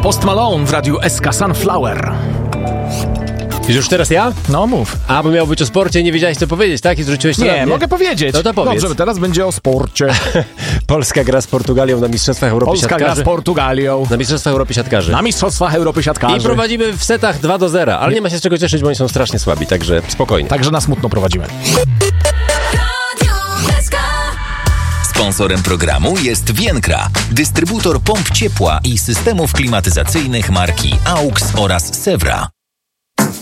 Post Malone w radiu SK Sunflower. Już teraz ja? No mów. A, bo miał być o sporcie, nie wiedziałeś co powiedzieć, tak? I zrzuciłeś to na mnie? Nie, mogę powiedzieć. No to powiedz. Dobrze, teraz będzie o sporcie. Polska gra z Portugalią na Mistrzostwach Europy Polska Siatkarzy. gra z Portugalią. Na Mistrzostwach Europy Siatkarzy. Na Mistrzostwach Europy Siatkarzy. I prowadzimy w setach 2-0, ale nie ma się z czego cieszyć, bo oni są strasznie słabi, także spokojnie. Także na smutno prowadzimy. Sponsorem programu jest Vienkra, dystrybutor pomp ciepła i systemów klimatyzacyjnych marki AUX oraz Sewra.